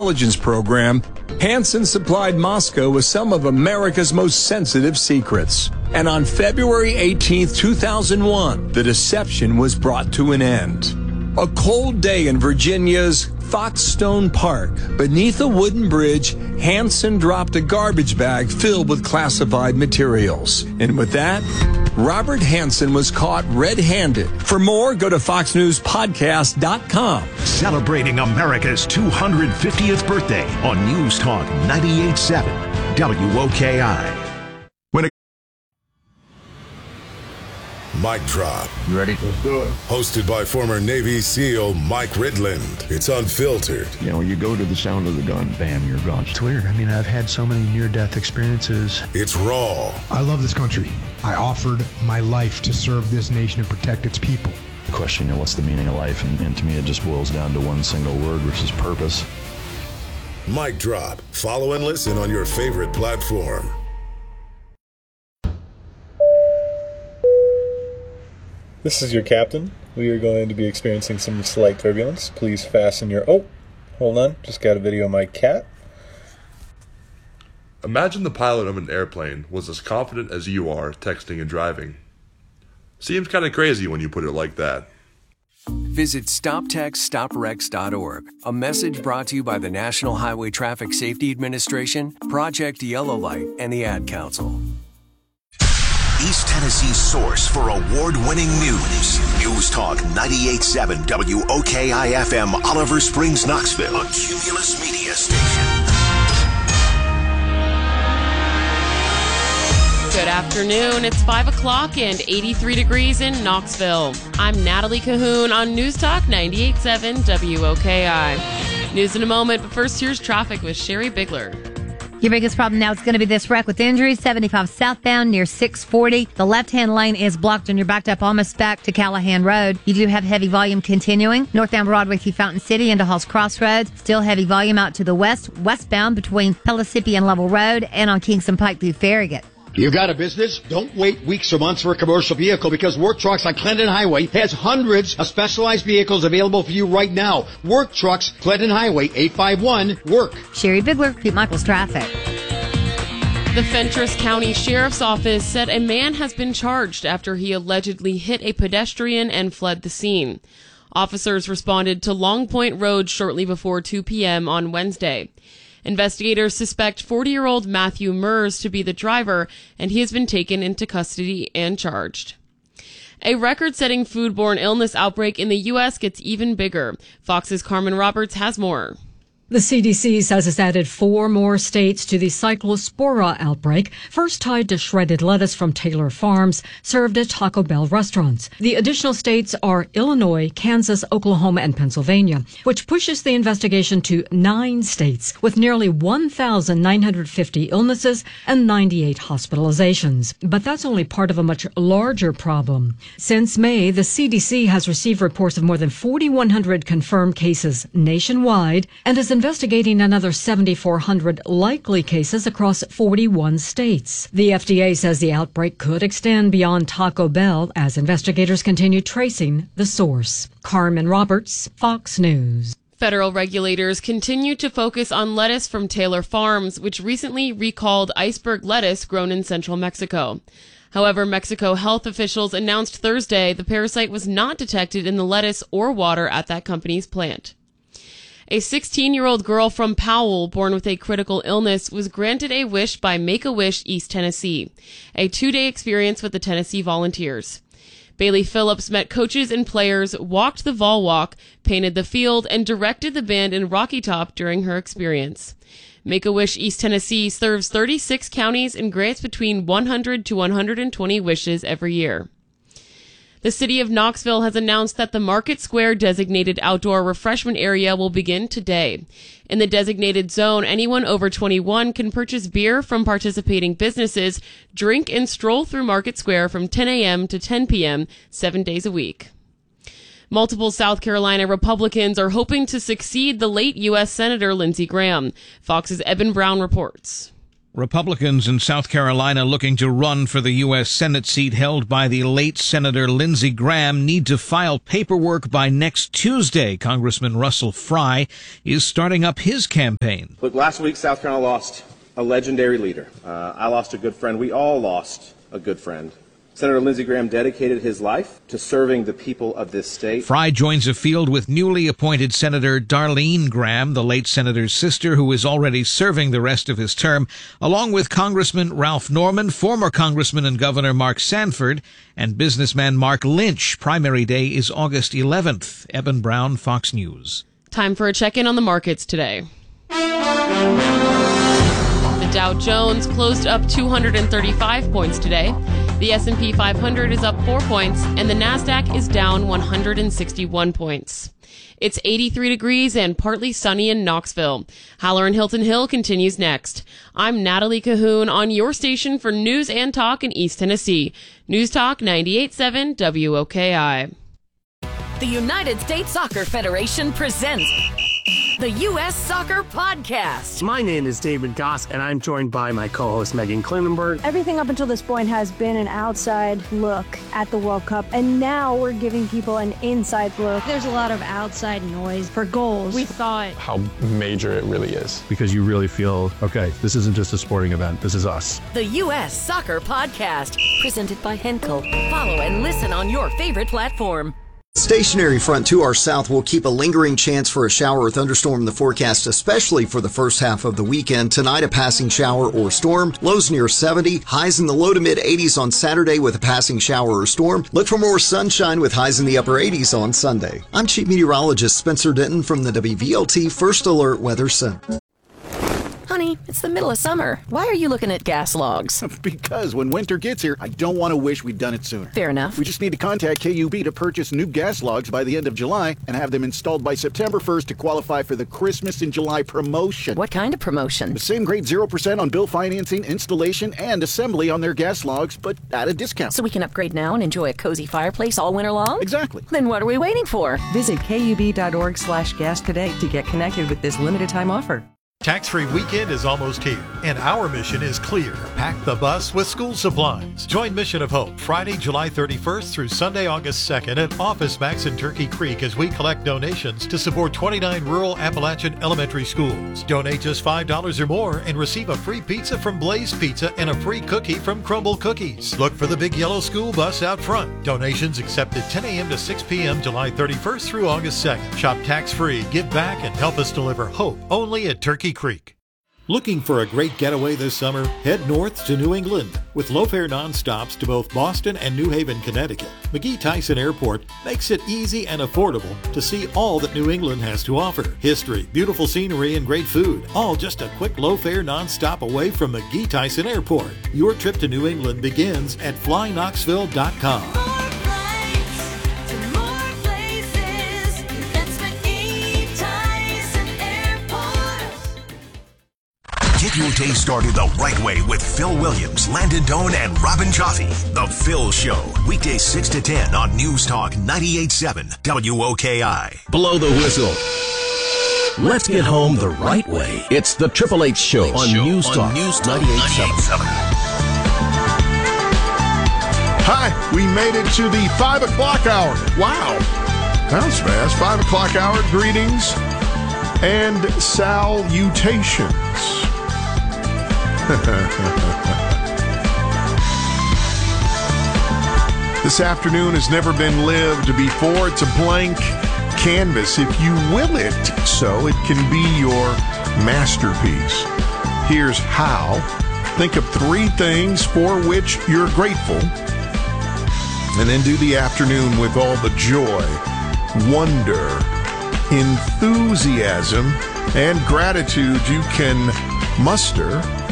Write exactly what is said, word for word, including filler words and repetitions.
intelligence program, Hansen supplied Moscow with some of America's most sensitive secrets. And on February eighteenth, two thousand one, the deception was brought to an end. A cold day in Virginia's Foxstone Park. Beneath a wooden bridge, Hansen dropped a garbage bag filled with classified materials. And with that, Robert Hansen was caught red-handed. For more, go to fox news podcast dot com. Celebrating America's two hundred fiftieth birthday on News Talk ninety-eight point seven W O K I. Mic Drop. You ready? Let's do it. Hosted by former Navy SEAL Mike Ridland. It's unfiltered. You know, you go to the sound of the gun, bam, you're gone. It's weird. I mean, I've had so many near-death experiences. It's raw. I love this country. I offered my life to serve this nation and protect its people. Question, you know, what's the meaning of life? And, and to me, it just boils down to one single word, which is purpose. Mic Drop. Follow and listen on your favorite platform. This is your captain. We are going to be experiencing some slight turbulence. Please fasten your... Oh, hold on. Just got a video of my cat. Imagine the pilot of an airplane was as confident as you are texting and driving. Seems kind of crazy when you put it like that. Visit stop text stop wrecks dot org. A message brought to you by the National Highway Traffic Safety Administration, Project Yellow Light, and the Ad Council. East Tennessee's source for award-winning news. News Talk ninety-eight point seven W O K I F M, Oliver Springs, Knoxville. A Cumulus Media Station. Good afternoon. It's five o'clock and eighty-three degrees in Knoxville. I'm Natalie Cahoon on News Talk ninety-eight point seven W O K I. News in a moment, but first here's traffic with Sherry Bigler. Your biggest problem now is going to be this wreck with injuries. seventy-five southbound near six forty. The left-hand lane is blocked and you're backed up almost back to Callahan Road. You do have heavy volume continuing. Northbound Broadway through Fountain City into Halls Crossroads. Still heavy volume out to the west. Westbound between Pellissippi and Level Road and on Kingston Pike through Farragut. You've got a business? Don't wait weeks or months for a commercial vehicle because Work Trucks on Clinton Highway has hundreds of specialized vehicles available for you right now. Work Trucks, Clinton Highway, eight five one, work. Sherry Bigler, Pete Michaels Traffic. The Fentress County Sheriff's Office said a man has been charged after he allegedly hit a pedestrian and fled the scene. Officers responded to Long Point Road shortly before two p.m. on Wednesday. Investigators suspect forty-year-old Matthew Mers to be the driver, and he has been taken into custody and charged. A record-setting foodborne illness outbreak in the U S gets even bigger. Fox's Carmen Roberts has more. The C D C says it's added four more states to the Cyclospora outbreak, first tied to shredded lettuce from Taylor Farms, served at Taco Bell restaurants. The additional states are Illinois, Kansas, Oklahoma, and Pennsylvania, which pushes the investigation to nine states with nearly one thousand nine hundred fifty illnesses and ninety-eight hospitalizations. But that's only part of a much larger problem. Since May, the C D C has received reports of more than forty-one hundred confirmed cases nationwide and is investigating another seventy-four hundred likely cases across forty-one states. The F D A says the outbreak could extend beyond Taco Bell as investigators continue tracing the source. Carmen Roberts, Fox News. Federal regulators continue to focus on lettuce from Taylor Farms, which recently recalled iceberg lettuce grown in central Mexico. However, Mexico health officials announced Thursday the parasite was not detected in the lettuce or water at that company's plant. A sixteen-year-old girl from Powell, born with a critical illness, was granted a wish by Make-A-Wish East Tennessee, a two-day experience with the Tennessee Volunteers. Bailey Phillips met coaches and players, walked the Vol Walk, painted the field, and directed the band in Rocky Top during her experience. Make-A-Wish East Tennessee serves thirty-six counties and grants between one hundred to one hundred twenty wishes every year. The city of Knoxville has announced that the Market Square designated outdoor refreshment area will begin today. In the designated zone, anyone over twenty-one can purchase beer from participating businesses, drink and stroll through Market Square from ten a.m. to ten p.m., seven days a week. Multiple South Carolina Republicans are hoping to succeed the late U S Senator Lindsey Graham. Fox's Eben Brown reports. Republicans in South Carolina looking to run for the U S Senate seat held by the late Senator Lindsey Graham need to file paperwork by next Tuesday. Congressman Russell Fry is starting up his campaign. Look, last week South Carolina lost a legendary leader. Uh, I lost a good friend. We all lost a good friend. Senator Lindsey Graham dedicated his life to serving the people of this state. Fry joins a field with newly appointed Senator Darlene Graham, the late senator's sister, who is already serving the rest of his term, along with Congressman Ralph Norman, former Congressman and Governor Mark Sanford, and businessman Mark Lynch. Primary day is August eleventh. Eben Brown, Fox News. Time for a check-in on the markets today. The Dow Jones closed up two hundred thirty-five points today. The S and P five hundred is up four points, and the Nasdaq is down one hundred sixty-one points. It's eighty-three degrees and partly sunny in Knoxville. Haller and Hilton Hill continues next. I'm Natalie Cahoon on your station for news and talk in East Tennessee. News Talk ninety-eight point seven W O K I. The United States Soccer Federation presents the U S Soccer Podcast. My name is David Goss, and I'm joined by my co-host Megan Klinenberg. Everything up until this point has been an outside look at the World Cup, and now we're giving people an inside look. There's a lot of outside noise for goals. We thought how major it really is. Because you really feel, okay, this isn't just a sporting event, this is us. The U S Soccer Podcast, presented by Henkel. Follow and listen on your favorite platform. Stationary front to our south will keep a lingering chance for a shower or thunderstorm in the forecast, especially for the first half of the weekend. Tonight, a passing shower or storm. Lows near seventy. Highs in the low to mid eighties on Saturday with a passing shower or storm. Look for more sunshine with highs in the upper eighties on Sunday. I'm Chief Meteorologist Spencer Denton from the W V L T First Alert Weather Center. Honey, it's the middle of summer. Why are you looking at gas logs? Because when winter gets here, I don't want to wish we'd done it sooner. Fair enough. We just need to contact K U B to purchase new gas logs by the end of July and have them installed by September first to qualify for the Christmas in July promotion. What kind of promotion? The same great zero percent on bill financing, installation, and assembly on their gas logs, but at a discount. So we can upgrade now and enjoy a cozy fireplace all winter long? Exactly. Then what are we waiting for? Visit kub.org slash gas today to get connected with this limited time offer. Tax-free weekend is almost here, and our mission is clear. Pack the bus with school supplies. Join Mission of Hope Friday, July thirty-first through Sunday, August second at Office Max in Turkey Creek as we collect donations to support twenty-nine rural Appalachian elementary schools. Donate just five dollars or more and receive a free pizza from Blaze Pizza and a free cookie from Crumble Cookies. Look for the big yellow school bus out front. Donations accepted ten a.m. to six p.m. July thirty-first through August second. Shop tax-free, give back, and help us deliver hope only at Turkey Creek. Looking for a great getaway this summer? Head north to New England. With low-fare nonstops to both Boston and New Haven, Connecticut, McGee-Tyson Airport makes it easy and affordable to see all that New England has to offer. History, beautiful scenery, and great food, all just a quick low-fare nonstop away from McGee-Tyson Airport. Your trip to New England begins at fly knoxville dot com. Get your day started the right way with Phil Williams, Landon Doan, and Robin Joffe. The Phil Show. Weekdays six to ten on News Talk ninety-eight point seven W O K I. Blow the whistle. Let's get home the right way. It's the Triple H Show on News Talk ninety-eight point seven. Hi, we made it to the five o'clock hour. Wow. That was fast. five o'clock hour greetings and salutations. This afternoon has never been lived before. It's a blank canvas. If you will it so, it can be your masterpiece. Here's how. Think of three things for which you're grateful, and then do the afternoon with all the joy, wonder, enthusiasm, and gratitude you can muster